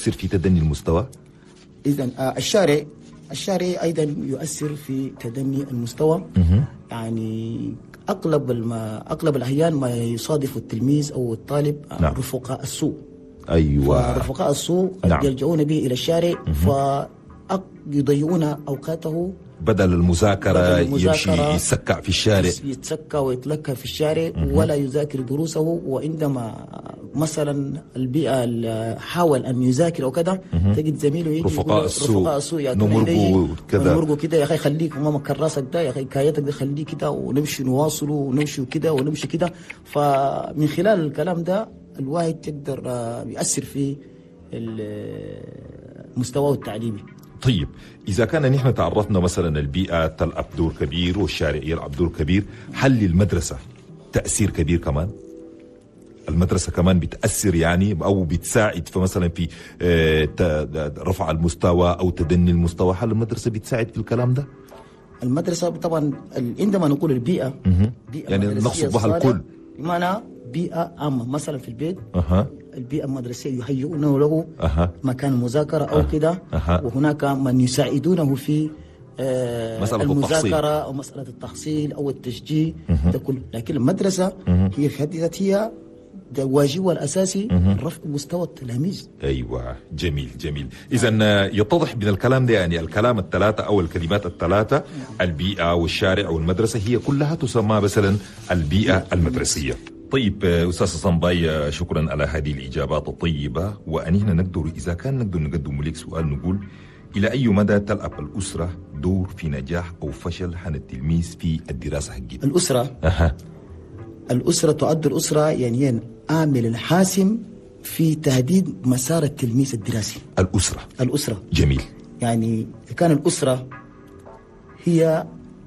يؤثر في تدني المستوى؟ إذن الشارع أيضا يؤثر في تدني المستوى. يعني أغلب الأحيان ما يصادف التلميذ أو الطالب نعم. رفقاء السوء. أيوة. رفقاء السوء نعم. يلجؤون به إلى الشارع فيضيعون أوقاته، بدل المذاكرة يمشي يتسكع في الشارع، يتسكع ويتلكى في الشارع ولا يذاكر دروسه. وعندما مثلا البيئة حاول أن يذاكر أو كذا تجد زميله يجي رفقاء السوء نمرقوا كده، يا أخي خليك ماما كراسك ده، يا أخي كايتك ده خليه كده، ونمشي نواصل ونمشي كده ونمشي كده. فمن خلال الكلام ده الواحد يقدر يؤثر في مستواه التعليمي. طيب إذا كان نحن تعرضنا مثلا البيئة تلعب دور كبير والشارع يلعب دور كبير، هل المدرسة تأثير كبير كمان؟ المدرسة كمان بتأثر يعني أو بتساعد في مثلا في رفع المستوى أو تدني المستوى؟ هل المدرسة بتساعد في الكلام ده؟ المدرسة طبعا عندما نقول البيئة بيئة يعني نقصد بها الكل، بمعنى بيئة عامة. مثلا في البيت البيئة المدرسية يهيئونه له مكان مذاكرة أو كده، وهناك من يساعدونه في المذاكرة أو مسألة التحصيل أو التشجيع ده كله. لكن المدرسة هي في حد ذاتها واجبها الأساسي رفع مستوى التلاميذ. أيوة، جميل جميل. إذا يتضح من الكلام ده يعني الكلام الثلاثة أو الكلمات الثلاثة، البيئة والشارع والمدرسة، هي كلها تسمى مثلا البيئة المدرسية. طيب أستاذ صنباي، شكرا على هذه الإجابات الطيبة. وأنهنا نقدر إذا كان نقدر نقدم لك سؤال نقول: إلى أي مدى تلعب الأسرة دور في نجاح أو فشل عن التلميذ في الدراسة حقيقة؟ الأسرة تعد الأسرة يعني هي العامل الحاسم في تهديد مسار التلميذ الدراسي. الأسرة جميل. يعني كان الأسرة هي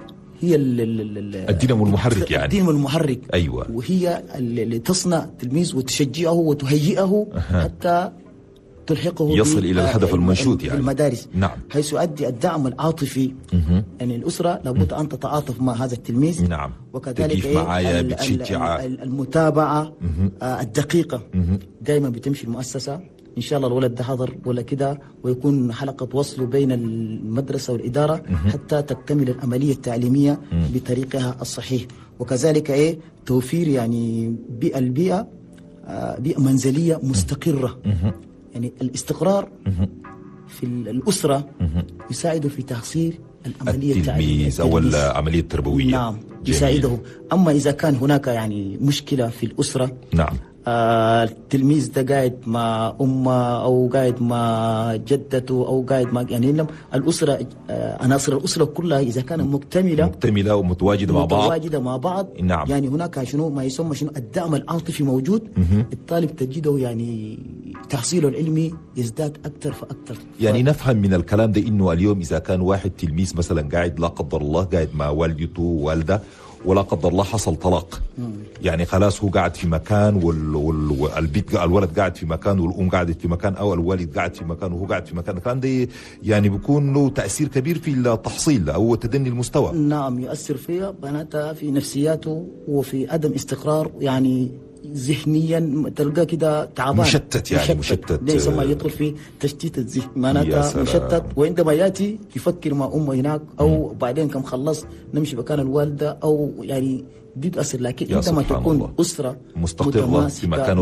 الدينامو المحرك، يعني الدينامو المحرك. أيوة. وهي اللي تصنع التلميذ وتشجعه وتهيئه حتى تلحقه يصل إلى الهدف المنشود يعني المدارس. نعم. حيث يؤدي الدعم العاطفي. يعني الأسرة لابد أن تتعاطف مع هذا التلميذ. نعم. وكذلك بتشجع المتابعة الدقيقة. دائما بتمشي المؤسسة إن شاء الله الولد ده حضر ولا كده، ويكون حلقة وصل بين المدرسة والإدارة حتى تكتمل العملية التعليمية بطريقها الصحيح. وكذلك توفير يعني بيئة منزلية مستقرة. يعني الاستقرار في الأسرة يساعد في تحصيل العملية التعليمية أو العملية التربوية. نعم، يساعده. أما إذا كان هناك يعني مشكلة في الأسرة، نعم، التلميذ ده قاعد مع أمه أو قاعد مع جدته أو قاعد مع يعني الأسرة، عناصر الأسرة كلها إذا كانت مكتملة ومتواجدة مع بعض. نعم. يعني هناك شنو ما يسمى الدعم العاطفي موجود. الطالب تجده يعني تحصيله العلمي يزداد أكثر فأكثر. يعني نفهم من الكلام ده إنه اليوم إذا كان واحد تلميذ مثلا قاعد لا قدر الله قاعد مع والدته ووالده ولا قدر الله حصل طلاق، يعني خلاص هو قاعد في مكان الولد قاعد في مكان والأم قاعدت في مكان أو الوالد قاعد في مكان وهو قاعد في مكان، الكلام ده يعني بيكون له تأثير كبير في التحصيل أو تدني المستوى. نعم، يؤثر فيها بناتها في نفسياته وفي عدم استقرار، يعني ذهنيا تلقى كده تعبان مشتت ليس ما يدخل في تشتيت الذهن، معناتها مشتت. وعندما ياتي يفكر مع امه هناك او بعدين كم خلص نمشي مكان الوالده او يعني بيتأثر. لكن عندما تكون أسرة مستقرة في مكان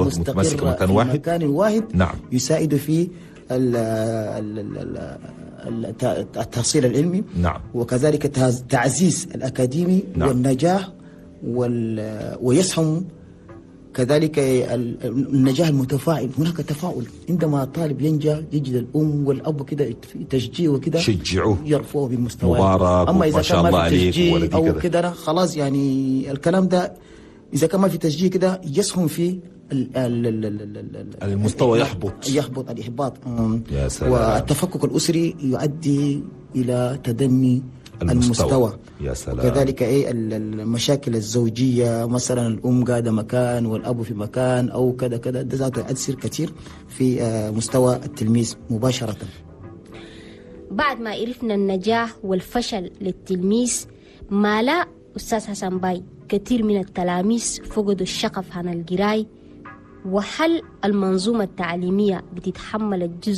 واحد نعم، يساعد في التحصيل العلمي. نعم. وكذلك تعزيز الأكاديمي. نعم. والنجاح ويسهم كذلك النجاح المتفاعل. هناك تفاعل عندما طالب ينجح يجد الأم والأب كده تشجيع وكده شجعوه يرفعه بالمستوى. مبارك أما إذا كان ما في تشجيع أو كده خلاص يعني الكلام ده إذا كان ما في تشجيع كده يسهم في المستوى يحبط الإحباط. يا سلام. والتفكك الأسري يؤدي إلى تدني المستوى. يا سلام. وكذلك المشاكل الزوجية، مثلا الأم قاعدة مكان والأب في مكان أو كذا ده ذاته يؤثر كثير في مستوى التلميذ مباشرة. بعد ما عرفنا النجاح والفشل للتلميذ، ما لا أستاذ حسن باي كثير من التلاميذ فقدوا الشغف عن القراءة، وهل المنظومة التعليمية بتتحمل الجزء